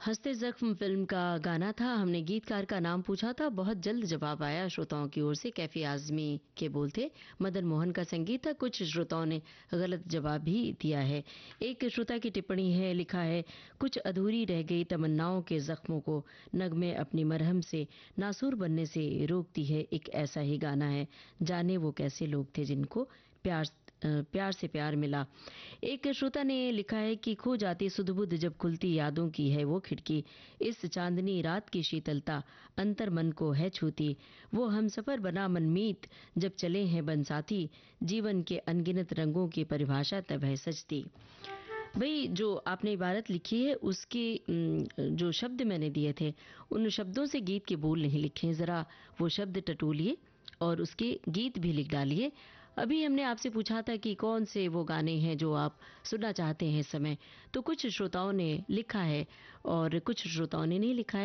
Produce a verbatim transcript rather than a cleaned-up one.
हंसते जख्म फिल्म का गाना था। हमने गीतकार का नाम पूछा था, बहुत जल्द जवाब आया श्रोताओं की ओर से। कैफी आजमी के बोल थे, मदन मोहन का संगीत था। कुछ श्रोताओं ने गलत जवाब भी दिया है। एक श्रोता की टिप्पणी है, लिखा है, कुछ अधूरी रह गई तमन्नाओं के जख्मों को नगमे अपनी मरहम से नासूर बनने से रोकती है, एक ऐसा ही गाना है। जाने वो कैसे लोग थे जिनको प्यार प्यार से प्यार मिला। एक श्रोता ने लिखा है कि खो जाती सुध-बुध जब खुलती यादों की है वो खिड़की, इस चांदनी रात की शीतलता अंतर मन को है छूती, वो हमसफर बना मनमीत जब चले हैं बरसाती, जीवन के अनगिनत रंगों की परिभाषा तब है सजती। भाई, जो आपने इबारत लिखी है उसके जो शब्द मैंने दिए थे, उन शब्दों से गीत के बोल नहीं लिखे। जरा वो शब्द टटोलिए और उसके गीत भी लिख डालिए। अभी हमने आपसे पूछा था कि कौन से वो गाने हैं जो आप सुनना चाहते हैं इस समय, तो कुछ श्रोताओं ने लिखा है और कुछ श्रोताओं ने नहीं लिखा है।